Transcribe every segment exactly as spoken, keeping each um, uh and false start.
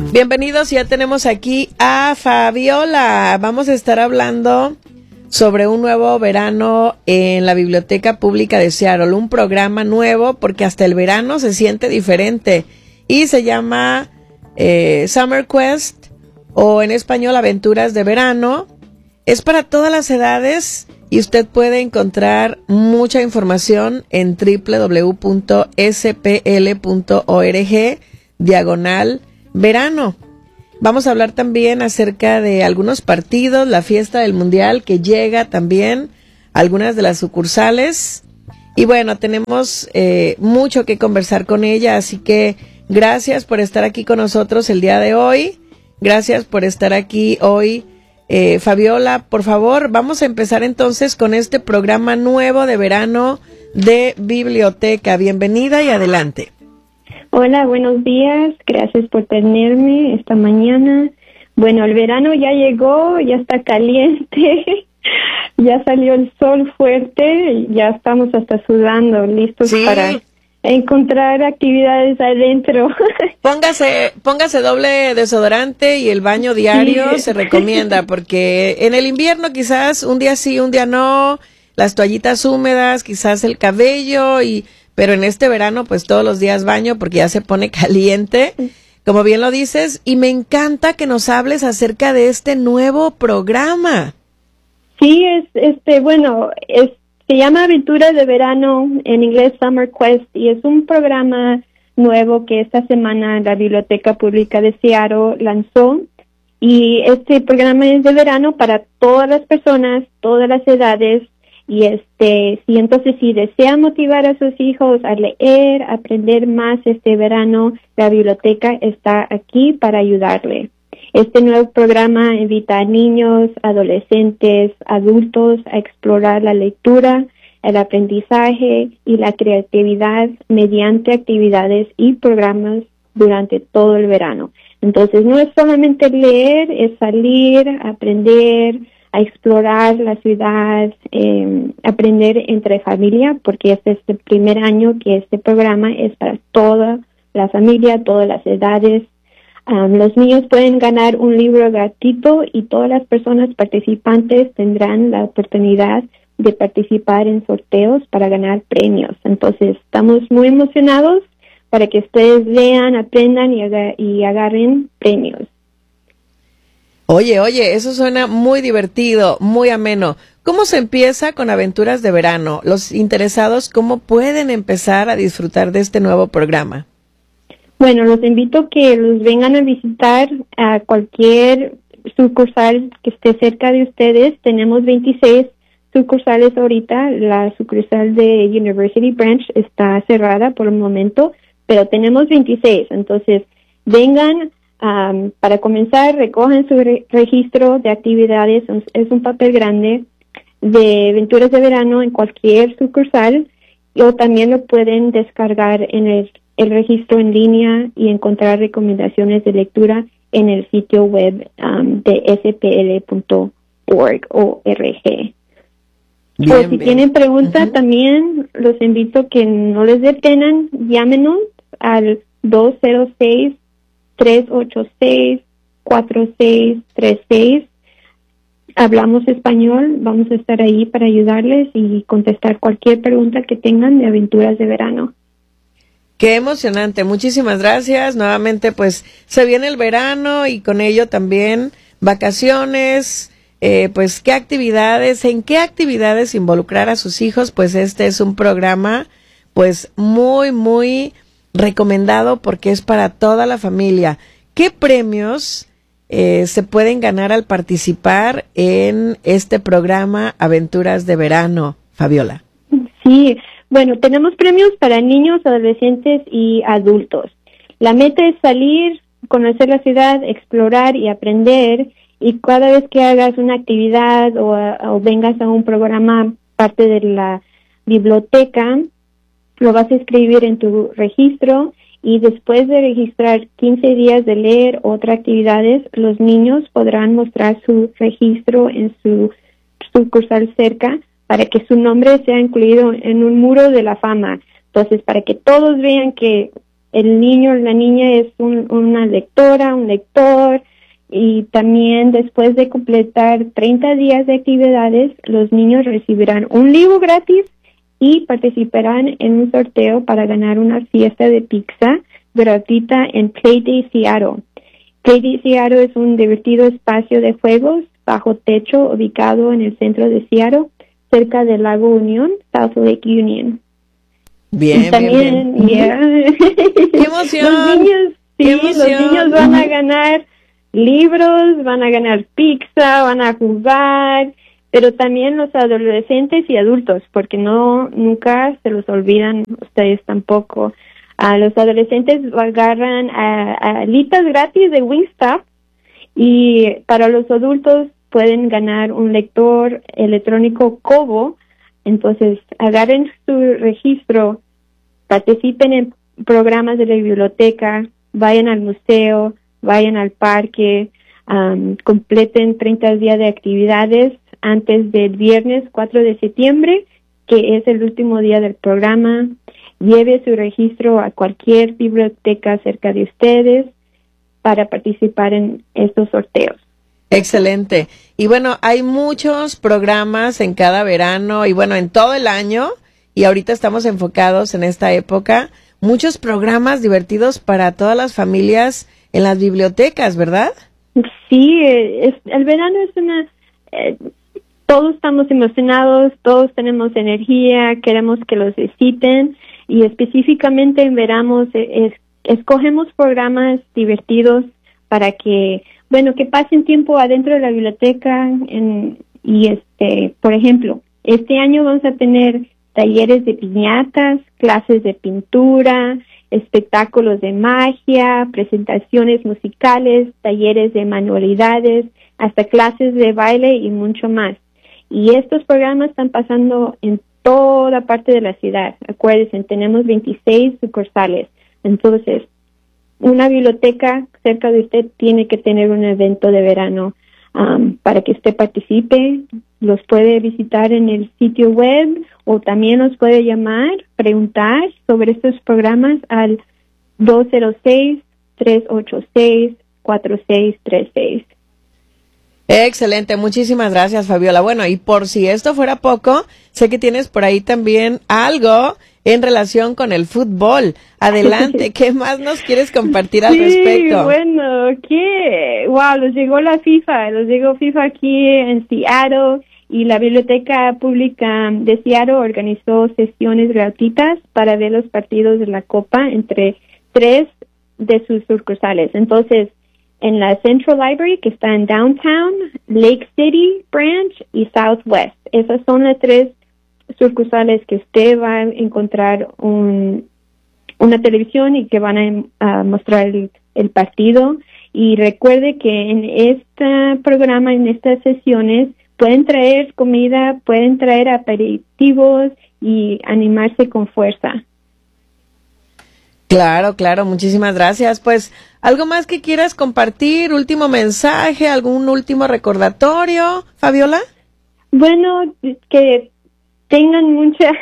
Bienvenidos, ya tenemos aquí a Fabiola. Vamos a estar hablando sobre un nuevo verano en la Biblioteca Pública de Seattle, un programa nuevo porque hasta el verano se siente diferente y se llama eh, Summer Quest o en español Aventuras de Verano. Es para todas las edades y usted puede encontrar mucha información en doble u doble u doble u punto s p l punto org diagonal verano. Vamos a hablar también acerca de algunos partidos, la fiesta del mundial que llega también, algunas de las sucursales. Y bueno, tenemos eh, mucho que conversar con ella, así que gracias por estar aquí con nosotros el día de hoy. Gracias por estar aquí hoy, eh, Fabiola. Por favor, vamos a empezar entonces con este programa nuevo de verano de biblioteca. Bienvenida y adelante. Hola, buenos días. Gracias por tenerme esta mañana. Bueno, el verano ya llegó, ya está caliente, ya salió el sol fuerte, ya estamos hasta sudando, listos sí. para encontrar actividades adentro. Póngase, póngase doble desodorante y el baño diario sí. se recomienda, porque en el invierno quizás un día sí, un día no, las toallitas húmedas, quizás el cabello y... Pero en este verano, pues todos los días baño porque ya se pone caliente, como bien lo dices, y me encanta que nos hables acerca de este nuevo programa. Sí, es, este, bueno, es, se llama Aventuras de Verano, en inglés Summer Quest, y es un programa nuevo que esta semana la Biblioteca Pública de Seattle lanzó, y este programa es de verano para todas las personas, todas las edades. Y este, sí, entonces si desean motivar a sus hijos a leer, a aprender más este verano, la biblioteca está aquí para ayudarle. Este nuevo programa invita a niños, adolescentes, adultos a explorar la lectura, el aprendizaje y la creatividad mediante actividades y programas durante todo el verano. Entonces no es solamente leer, es salir, aprender, a explorar la ciudad, eh, aprender entre familia, porque este es el primer año que este programa es para toda la familia, todas las edades. Um, los niños pueden ganar un libro gratuito y todas las personas participantes tendrán la oportunidad de participar en sorteos para ganar premios. Entonces, estamos muy emocionados para que ustedes lean, aprendan y, ag- y agarren premios. Oye, oye, eso suena muy divertido, muy ameno. ¿Cómo se empieza con Aventuras de Verano? Los interesados, ¿cómo pueden empezar a disfrutar de este nuevo programa? Bueno, los invito a que los vengan a visitar a cualquier sucursal que esté cerca de ustedes. Tenemos veintiséis sucursales ahorita. La sucursal de University Branch está cerrada por el momento, pero tenemos veintiséis. Entonces, vengan. Um, para comenzar, recojan su re- registro de actividades, es un papel grande de aventuras de verano en cualquier sucursal, o también lo pueden descargar en el, el registro en línea y encontrar recomendaciones de lectura en el sitio web um, de s p l punto org o R G. Bien, o si bien. tienen preguntas, Uh-huh. también los invito a que no les detengan, llámenos al dos cero seis, tres ocho seis, cuatro seis tres seis. Hablamos español, vamos a estar ahí para ayudarles y contestar cualquier pregunta que tengan de aventuras de verano. Qué emocionante, muchísimas gracias. Nuevamente, pues, se viene el verano y con ello también vacaciones, eh, pues, ¿qué actividades, en qué actividades involucrar a sus hijos? Pues este es un programa, pues, muy, muy recomendado porque es para toda la familia. ¿Qué premios eh, se pueden ganar al participar en este programa Aventuras de Verano, Fabiola? Sí, bueno, tenemos premios para niños, adolescentes y adultos. La meta es salir, conocer la ciudad, explorar y aprender, y cada vez que hagas una actividad o, o vengas a un programa parte de la biblioteca, lo vas a escribir en tu registro, y después de registrar quince días de leer otras actividades, los niños podrán mostrar su registro en su sucursal cerca para que su nombre sea incluido en un muro de la fama. Entonces, para que todos vean que el niño o la niña es un, una lectora, un lector, y también después de completar treinta días de actividades, los niños recibirán un libro gratis y participarán en un sorteo para ganar una fiesta de pizza gratuita en Playday Seattle. Playday Seattle es un divertido espacio de juegos bajo techo ubicado en el centro de Seattle, cerca del lago Union, South Lake Union. Bien, y también, bien, bien. Yeah. ¡Qué emoción! Los niños, sí, ¡Qué emoción! los niños van a ganar libros, van a ganar pizza, van a jugar, pero también los adolescentes y adultos, porque no, nunca se los olvidan ustedes tampoco. A los adolescentes agarran a, a alitas gratis de Wingstop, y para los adultos pueden ganar un lector electrónico Kobo. Entonces, agarren su registro, participen en programas de la biblioteca, vayan al museo, vayan al parque, um, completen treinta días de actividades antes del viernes cuatro de septiembre, que es el último día del programa. Lleve su registro a cualquier biblioteca cerca de ustedes para participar en estos sorteos. Excelente. Y bueno, hay muchos programas en cada verano y bueno, en todo el año, y ahorita estamos enfocados en esta época, muchos programas divertidos para todas las familias en las bibliotecas, ¿verdad? Sí, es, el verano es una... Eh, todos estamos emocionados, todos tenemos energía, queremos que los visiten, y específicamente en verano es, escogemos programas divertidos para que, bueno, que pasen tiempo adentro de la biblioteca. En, y este, por ejemplo, este año vamos a tener talleres de piñatas, clases de pintura, espectáculos de magia, presentaciones musicales, talleres de manualidades, hasta clases de baile y mucho más. Y estos programas están pasando en toda parte de la ciudad. Acuérdense, tenemos veintiséis sucursales. Entonces, una biblioteca cerca de usted tiene que tener un evento de verano um, para que usted participe. Los puede visitar en el sitio web o también nos puede llamar, preguntar sobre estos programas al dos cero seis, tres ocho seis, cuatro seis tres seis. Excelente, muchísimas gracias, Fabiola. Bueno, y por si esto fuera poco, sé que tienes por ahí también algo en relación con el fútbol. Adelante, ¿qué más nos quieres compartir al sí, respecto? Bueno, ¿qué? Wow, los llegó la FIFA, los llegó FIFA aquí en Seattle, y la Biblioteca Pública de Seattle organizó sesiones gratuitas para ver los partidos de la Copa entre tres de sus sucursales. Entonces, en la Central Library, que está en Downtown, Lake City Branch y Southwest. Esas son las tres sucursales que usted va a encontrar un, una televisión y que van a, a mostrar el, el partido. Y recuerde que en este programa, en estas sesiones, pueden traer comida, pueden traer aperitivos y animarse con fuerza. Claro, claro, muchísimas gracias. Pues, ¿algo más que quieras compartir? ¿Último mensaje? ¿Algún último recordatorio, Fabiola? Bueno, que tengan mucha,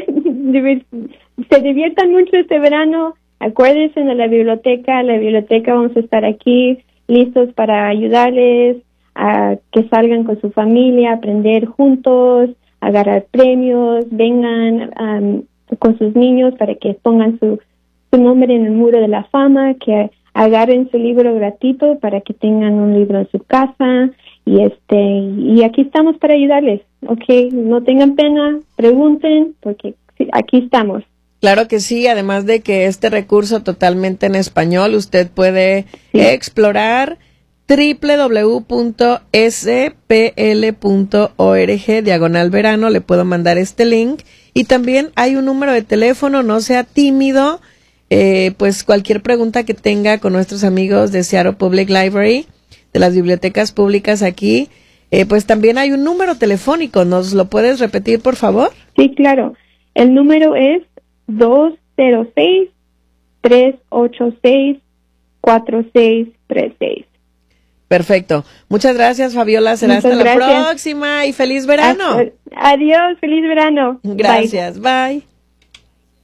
se diviertan mucho este verano. Acuérdense de la biblioteca, la biblioteca vamos a estar aquí listos para ayudarles a que salgan con su familia, aprender juntos, agarrar premios, vengan um, con sus niños para que pongan su su nombre en el muro de la fama, que agarren su libro gratuito para que tengan un libro en su casa, y este y aquí estamos para ayudarles, ¿ok? No tengan pena, pregunten, porque aquí estamos. Claro que sí, además de que este recurso totalmente en español, usted puede sí. explorar doble u doble u doble u punto s p l punto org diagonal verano, le puedo mandar este link, y también hay un número de teléfono, no sea tímido. Eh, pues cualquier pregunta que tenga con nuestros amigos de Seattle Public Library, de las bibliotecas públicas aquí, eh, pues también hay un número telefónico. ¿Nos lo puedes repetir, por favor? Sí, claro. El número es dos cero seis, tres ocho seis, cuatro seis tres seis. Perfecto. Muchas gracias, Fabiola. Será Muchas hasta gracias. la próxima y feliz verano. Hasta, adiós, feliz verano. Gracias. Bye. Bye.